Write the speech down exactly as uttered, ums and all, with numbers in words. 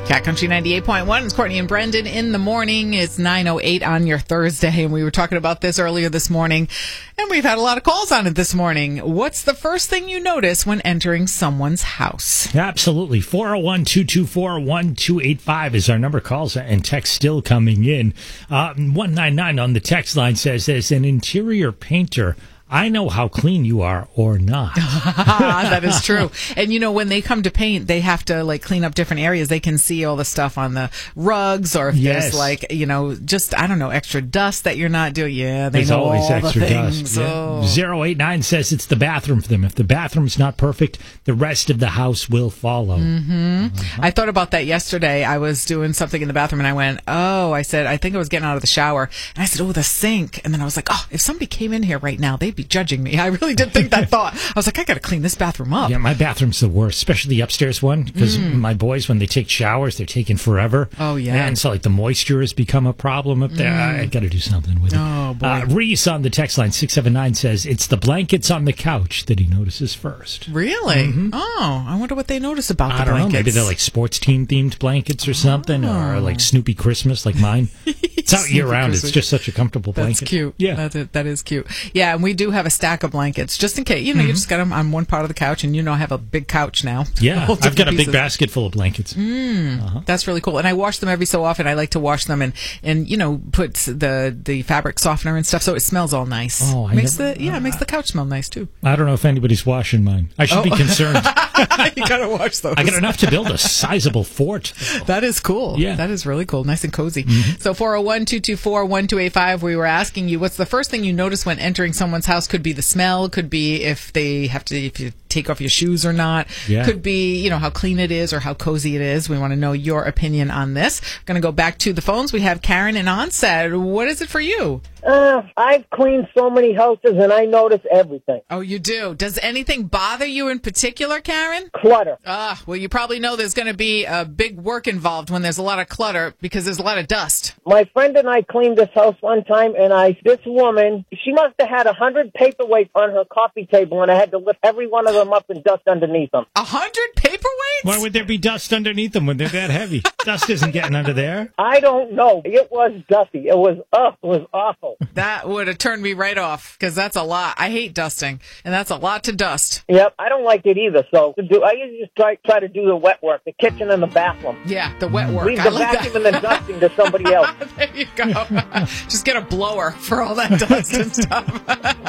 Cat Country ninety-eight point one. It's Courtney and Brendan in the morning. It's nine oh eight on your Thursday, and we were talking about this earlier this morning, and we've had a lot of calls on it this morning. What's the first thing you notice when entering someone's house? Absolutely. four oh one, two two four, one two eight five is our number. Calls and text still coming in. Uh, one nine nine on the text line says, as an interior painter, I know how clean you are or not. That is true. And, you know, when they come to paint, they have to, like, clean up different areas. They can see all the stuff on the rugs, or if yes. there's, like, you know, just, I don't know, extra dust that you're not doing. Yeah, they there's know always all extra the things. dust. Yeah. Oh. zero eight nine says it's the bathroom for them. If the bathroom's not perfect, the rest of the house will follow. Mm-hmm. Uh-huh. I thought about that yesterday. I was doing something in the bathroom, and I went, oh, I said, I think I was getting out of the shower. And I said, oh, the sink. And then I was like, oh, if somebody came in here right now, they'd be judging me. I really did think that thought. I was like, I got to clean this bathroom up. Yeah, my bathroom's the worst, especially the upstairs one, because mm. my boys, when they take showers, they're taking forever. Oh, yeah. And so, like, the moisture has become a problem up there. Mm. I, I got to do something with it. Oh, boy. Uh, Reese on the text line, six seven nine, says it's the blankets on the couch that he notices first. Really? Mm-hmm. Oh, I wonder what they notice about I the don't blankets. know. Maybe they're, like, sports team-themed blankets or something, oh. or, like, Snoopy Christmas, like mine. It's out year-round. It's just such a comfortable blanket. That's cute. Yeah. That's it. That is cute. Yeah, and we do have a stack of blankets, just in case. You know, mm-hmm. you just got them on one part of the couch, and you know I have a big couch now. Yeah, I've got a pieces. big basket full of blankets. Mm, uh-huh. That's really cool. And I wash them every so often. I like to wash them and, and you know, put the, the fabric softener and stuff, so it smells all nice. Oh, I makes never, the Yeah, it makes the couch smell nice, too. I don't know if anybody's washing mine. I should oh. be concerned. You got to wash those. I got enough to build a sizable fort. That is cool. Yeah. That is really cool. Nice and cozy. Mm-hmm. So four oh one, two two four, one two eight five, we were asking you, what's the first thing you notice when entering someone's house? Could be the smell, could be if they have to, if you take off your shoes or not. Yeah. Could be, you know, how clean it is or how cozy it is. We want to know your opinion on this. We're going to go back to the phones. We have Karen in Onset. What is it for you? Uh, I've cleaned so many houses, and I notice everything. Oh, you do? Does anything bother you in particular, Karen? Clutter. Ah, well, you probably know there's going to be a big work involved when there's a lot of clutter because there's a lot of dust. My friend and I cleaned this house one time, and I, this woman, she must have had a hundred paperweights on her coffee table, and I had to lift every one of them up and dust underneath them. A hundred paperweights? Why would there be dust underneath them when they're that heavy? Dust isn't getting under there. I don't know. It was dusty. It was, uh, it was awful. That would have turned me right off, because that's a lot. I hate dusting, and that's a lot to dust. Yep, I don't like it either. So to do, I usually just try try to do the wet work, the kitchen and the bathroom. Yeah, the wet work. Leave I the like vacuum that. and the dusting to somebody else. There you go. Just get a blower for all that dust and stuff.